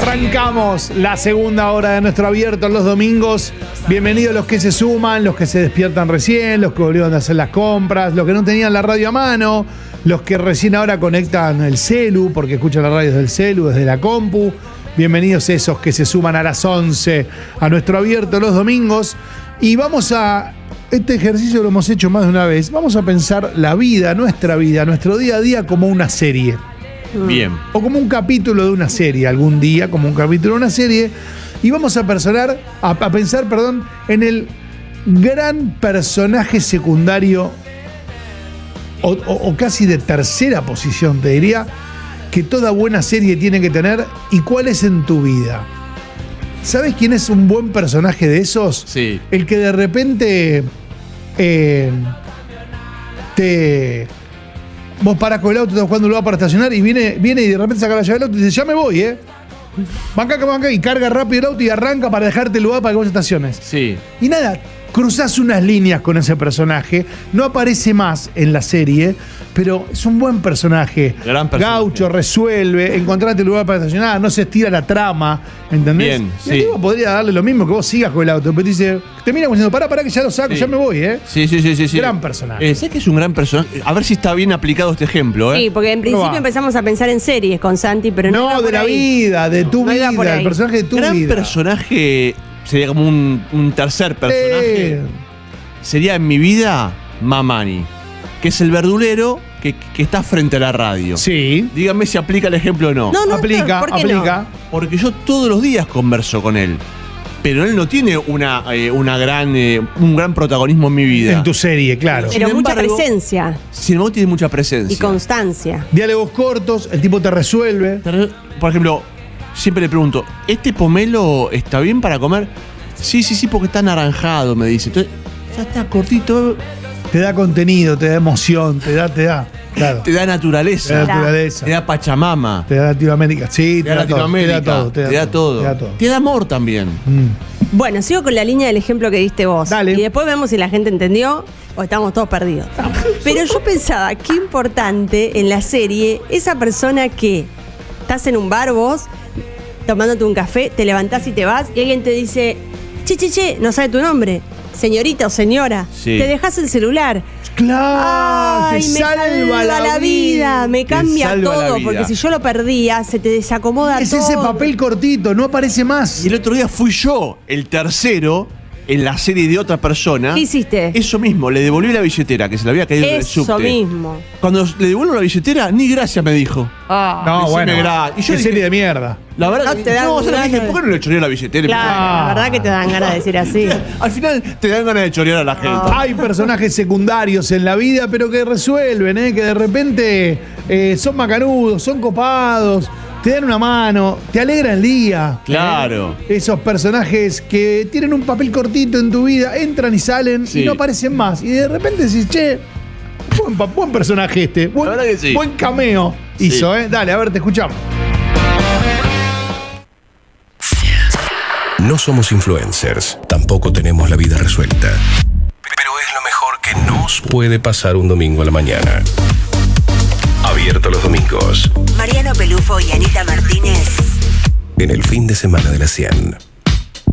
Arrancamos la segunda hora de nuestro abierto los domingos. Bienvenidos los que se suman, los que se despiertan recién, los que volvieron a hacer las compras, los que no tenían la radio a mano, los que recién ahora conectan el celu porque escuchan la radio desde el celu, desde la compu. Bienvenidos esos que se suman a las 11 a nuestro abierto los domingos. Y vamos a... Este ejercicio lo hemos hecho más de una vez. Vamos a pensar la vida, nuestro día a día como una serie. Bien. O como un capítulo de una serie, algún día, como un capítulo de una serie. Y vamos a pensar en el gran personaje secundario, o casi de tercera posición, te diría, que toda buena serie tiene que tener. ¿Y cuál es en tu vida? ¿Sabes quién es un buen personaje de esos? Sí. El que de repente vos parás con el auto, estás buscando un lugar para estacionar y viene y de repente saca la llave del auto y dice, ya me voy, banca, y carga rápido el auto y arranca para dejarte el lugar para que vos estaciones. Sí. Y nada, cruzás unas líneas con ese personaje, no aparece más en la serie, pero es un buen personaje. Gran personaje. Gaucho, resuelve, encontrate el lugar para estacionar, no se estira la trama, ¿entendés? Bien, y el tipo podría darle lo mismo, que vos sigas con el auto, pero te dice, te mira como diciendo, pará que ya lo saco, Sí. ya me voy, Sí. Gran personaje. ¿Sabes que es un gran personaje? A ver si está bien aplicado este ejemplo, Sí, porque en principio va? empezamos a pensar en series con Santi, pero no iba No, de por la ahí. vida, de tu No iba por vida, el ahí. personaje de tu Gran vida. personaje sería como un tercer personaje. Sería en mi vida Mamani, que es el verdulero que está frente a la radio. Sí. Díganme si aplica el ejemplo o no. No, Aplica. Porque yo todos los días converso con él. Pero él no tiene un gran protagonismo en mi vida. En tu serie, claro. Pero Sin mucha embargo, presencia Sin embargo, tiene mucha presencia. y constancia. Diálogos cortos, el tipo te resuelve. Por ejemplo, siempre le pregunto, ¿este pomelo está bien para comer? Sí, porque está anaranjado, me dice. Entonces, ya está cortito. Te da contenido, te da emoción, te da, claro. Te da naturaleza. Te da naturaleza. Te da Pachamama. Te da Latinoamérica. Sí, Te da Latinoamérica. Te da todo. Te da amor también. Bueno, sigo con la línea del ejemplo que diste vos. Dale. Y después vemos si la gente entendió o estamos todos perdidos. Pero yo pensaba, qué importante en la serie esa persona que estás en un bar vos, tomándote un café, te levantás y te vas y alguien te dice, che, no sabe tu nombre. Señorita o señora, Sí. te dejas el celular. Claro, Ay, te me salva la vida, me Te cambia salva la todo, vida. porque si yo lo perdía, se te desacomoda Es todo. ese papel cortito, no aparece más. Y el otro día fui yo, el tercero, en la serie de otra persona. ¿Qué hiciste? Eso mismo, le devolví la billetera, que se le había caído en el Eso subte. mismo. Cuando le devuelvo la billetera, ni gracias me dijo. No, Decime bueno. gracias. Y yo Qué dije, serie de mierda. La verdad, No te dan ¿sabes qué? ganas Dije, de- ¿por qué no le choreé la billetera? Claro, la verdad que te dan ganas de decir así. Al final te dan ganas de chorear a la gente. Hay personajes secundarios en la vida, pero que resuelven, que de repente son macanudos, son copados, te dan una mano, te alegran el día. Claro. Esos personajes que tienen un papel cortito en tu vida, entran y salen Sí. y no aparecen más. Y de repente decís, che, buen personaje este, La verdad que sí. buen cameo Sí. hizo, Dale, a ver, te escuchamos. No somos influencers, tampoco tenemos la vida resuelta. Pero es lo mejor que nos puede pasar un domingo a la mañana. Abierto los domingos, Mariano Pelufo y Anita Martínez. en el fin de semana de la 100.